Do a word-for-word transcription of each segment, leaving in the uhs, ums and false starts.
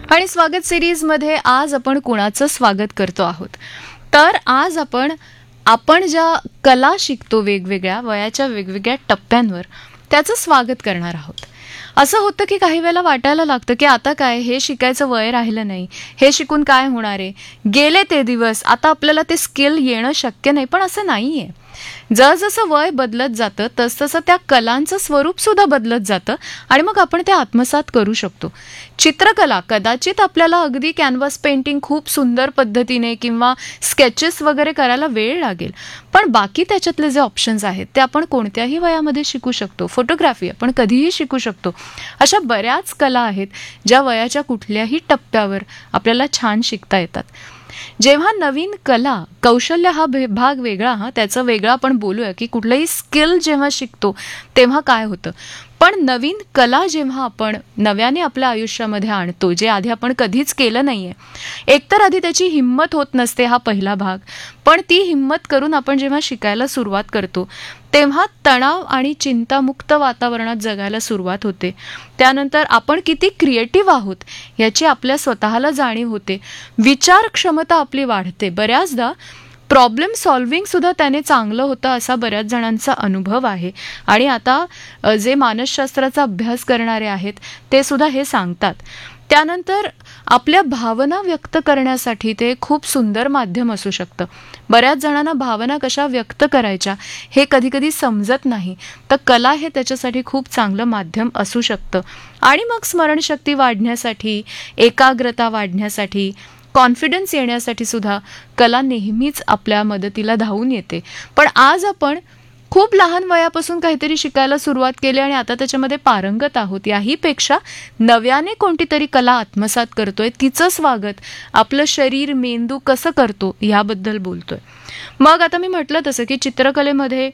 आणि स्वागत सिरीजमध्ये आज आपण कुणाचं स्वागत करतो आहोत. तर आज आपण आपण ज्या कला शिकतो वेगवेगळ्या वयाच्या वेगवेगळ्या टप्प्यांवर त्याचं स्वागत करणार आहोत. असं होतं की काही वेळेला वाटायला लागतं की आता काय हे शिकायचं वय राहिलं नाही, हे शिकून काय होणार आहे, गेले ते दिवस, आता आपल्याला ते स्किल येणं शक्य नाही. पण असं नाही आहे. जसजसं वय बदलत जातं तसतसं त्या कलांचं स्वरूप सुद्धा बदलत जातं आणि मग आपण ते आत्मसात करू शकतो. चित्रकला कदाचित आपल्याला अगदी कॅनव्हास पेंटिंग खूप सुंदर पद्धतीने किंवा स्केचेस वगैरे करायला वेळ लागेल, पण बाकी त्याच्यातले जे ऑप्शन्स आहेत ते आपण कोणत्याही वयामध्ये शिकू शकतो. फोटोग्राफी आपण कधीही शिकू शकतो. अशा बऱ्याच कला आहेत ज्या वयाच्या कुठल्याही टप्प्यावर आपल्याला छान शिकता येतात. जेव्हा नवीन कला कौशल्य हा भाग वेगळा, हा त्याचं वेगळं आपण बोलूया की कुठलंही स्किल जेव्हा शिकतो तेव्हा काय होतं. पण नवीन कला जेव्हा आपण नव्याने आपल्या आयुष्यामध्ये आणतो, जे आधी आपण कधीच केलं नाहीये, एकतर आधी त्याची हिंमत होत नसते, हा पहिला भाग. पण ती हिंमत करून आपण जेव्हा शिकायला सुरुवात करतो तेव्हा तणाव आणि चिंतामुक्त वातावरणात जगायला सुरुवात होते. त्यानंतर आपण किती क्रिएटिव्ह आहोत याची आपल्या स्वतःला जाणीव होते. विचार क्षमता आपली वाढते. बऱ्याचदा प्रॉब्लेम सॉल्व्हिंग सुद्धा त्याने चांगलं होतं असा बऱ्याच जणांचा अनुभव आहे. आणि आता जे मानसशास्त्राचा अभ्यास करणारे आहेत ते सुद्धा हे सांगतात. त्यानंतर आपल्या भावना व्यक्त करण्यासाठी ते खूप सुंदर माध्यम असू शकतं. बऱ्याच जणांना भावना कशा व्यक्त करायच्या हे कधी कधी समजत नाही, तर कला हे त्याच्यासाठी खूप चांगलं माध्यम असू शकतं. आणि मग स्मरणशक्ती वाढण्यासाठी, एकाग्रता वाढण्यासाठी, कॉन्फिडन्स येण्यासाठी सुद्धा कला नेहमीच आपल्या मदतीला धावून येते. पण आज आपण खूप लहान वयापासून काहीतरी शिकायला सुरुवात केली आणि आता त्याच्यामध्ये पारंगत आहोत. याही पेक्षा नव्याने कोणती तरी कला आत्मसात करतोय, तिचं स्वागत आपलं शरीर, मेंदू कसं करतो याबद्दल बोलतोय. मग आता मी म्हटलं तसं की चित्रकलेमध्ये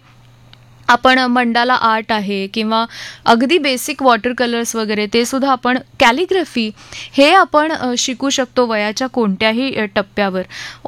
आपण मंडाला आर्ट आहे किंवा अगदी बेसिक वॉटर कलर्स वगैरे ते सुद्धा आपण, कॅलिग्राफी हे आपण शिकू शकतो वयाच्या कोणत्याही टप्प्यावर.